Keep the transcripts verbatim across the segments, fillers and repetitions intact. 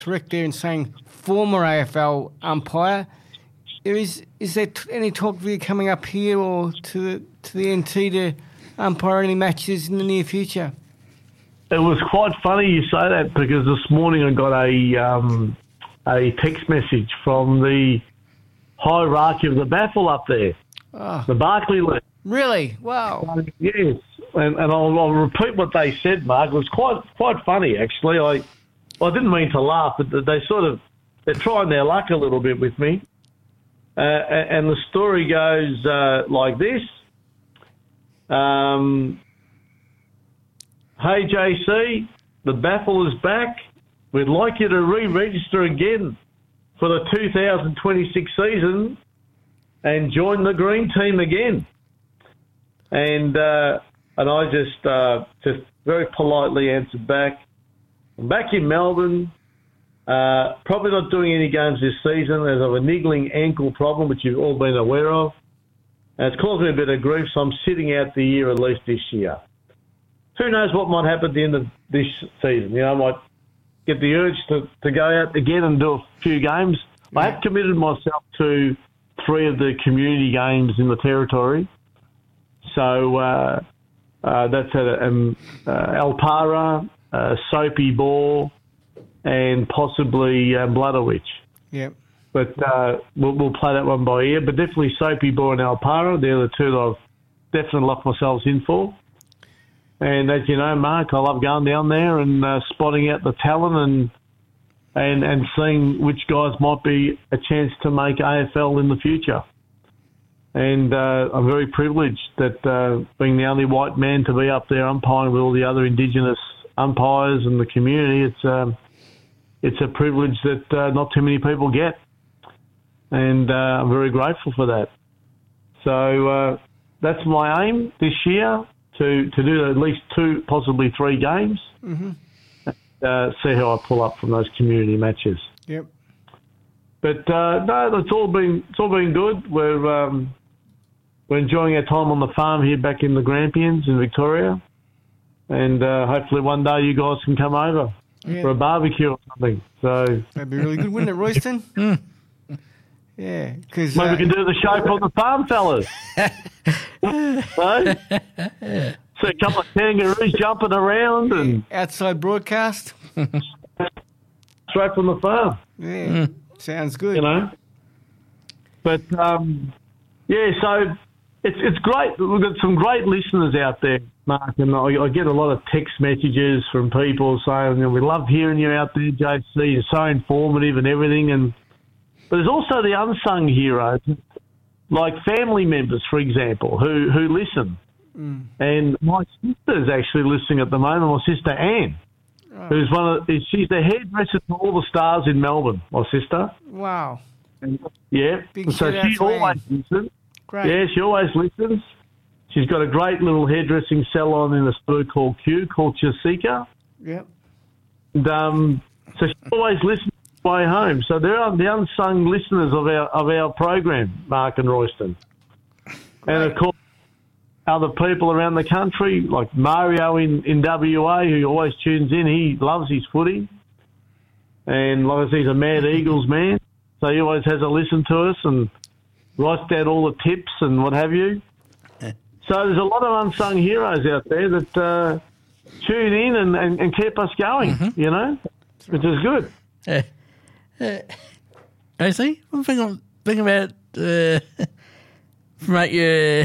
correct there in saying former A F L umpire. Is is there t- any talk of you coming up here or to the, to the N T to umpire any matches in the near future? It was quite funny you say that because this morning I got a um, a text message from the hierarchy of the baffle up there, oh. the Barclay list. Really? Wow. Uh, yes, and, and I'll, I'll repeat what they said, Mark. It was quite quite funny actually. I I didn't mean to laugh, but they sort of they're trying their luck a little bit with me. Uh, and the story goes uh, like this. Um. Hey, J C, the baffle is back. We'd like you to re-register again for the two thousand twenty-six season and join the green team again. And uh, and I just uh, just very politely answered back, I'm back in Melbourne, uh, probably not doing any games this season as I have a niggling ankle problem, which you've all been aware of. And it's caused me a bit of grief, so I'm sitting out the year at least this year. Who knows what might happen at the end of this season? You know, I might get the urge to, to go out again and do a few games. Yeah. I have committed myself to three of the community games in the territory. So uh, uh, that's at um, uh, Alpara, uh, Soapy Bore, and possibly uh, Blooderwich. Yep. But uh, we'll, we'll play that one by ear. But definitely Soapy Bore and Alpara, they're the two that I've definitely locked myself in for. And as you know, Mark, I love going down there and uh, spotting out the talent and and and seeing which guys might be a chance to make A F L in the future. And uh, I'm very privileged that uh, being the only white man to be up there umpiring with all the other Indigenous umpires and the community, it's um, it's a privilege that uh, not too many people get. And uh, I'm very grateful for that. So uh, that's my aim this year. To, to do at least two, possibly three games, mm-hmm. uh, see how I pull up from those community matches. Yep. But uh, no, it's all been it's all been good. We're um, we're enjoying our time on the farm here back in the Grampians in Victoria, and uh, hopefully one day you guys can come over yeah. for a barbecue or something. So that'd be really good, wouldn't it, Royston? mm. Yeah, because maybe uh, we can do the show from the farm, fellas. So, see a couple of kangaroos jumping around and outside broadcast straight from the farm. Yeah, mm. sounds good. You know, but um, yeah, so it's it's great. We've got some great listeners out there, Mark, and I, I get a lot of text messages from people saying, you know, we love hearing you out there, J C. You're so informative and everything, and but there's also the unsung heroes, like family members, for example, who, who listen. Mm. And my sister's actually listening at the moment, my sister Anne, oh. who's one of she's the hairdresser to all the stars in Melbourne, my sister. Wow. And, yeah. Big so she always Anne. listens. Great. Yeah, she always listens. She's got a great little hairdressing salon in a spur called Q, called Chasika. Yep. And um, so she always listens. Way home. So there are the unsung listeners of our of our program, Mark and Royston. Right. And of course other people around the country, like Mario in, in W A, who always tunes in. He loves his footy. And like I said, he's a Mad Eagles man. So he always has a listen to us and writes down all the tips and what have you. So there's a lot of unsung heroes out there that uh, tune in and, and, and keep us going, mm-hmm. you know, which is good. Uh, uh, I see. One thing I'm thinking about uh, promote your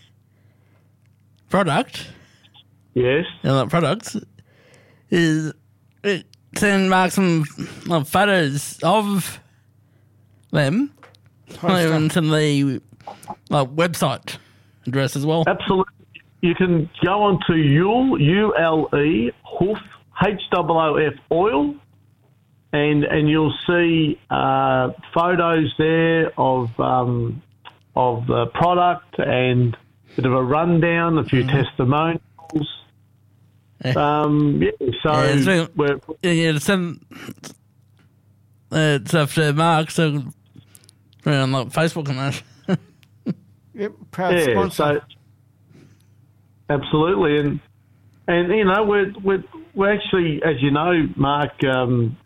product. Yes. And like products is it send Mark some like, photos of them even to the like, website address as well. Absolutely. You can go on to Ule, U L E, Hoof, H O O F oil. And and you'll see uh, photos there of um, of the product and a bit of a rundown, a few mm-hmm. testimonials. Um, yeah, so yeah, really, we're, yeah, send uh, stuff to Mark so on like Facebook and that. Yep, proud yeah, sponsor. So, absolutely, and and you know we're we're we're actually, as you know, Mark. Um,